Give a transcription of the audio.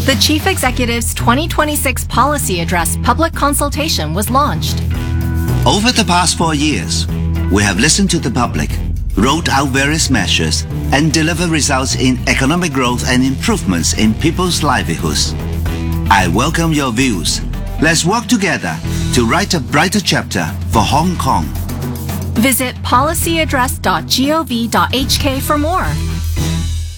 The Chief Executive's 2026 Policy Address public consultation was launched. Over the past 4 years, we have listened to the public, rolled out various measures, and delivered results in economic growth and improvements in people's livelihoods. I welcome your views. Let's work together to write a brighter chapter for Hong Kong. Visit policyaddress.gov.hk for more.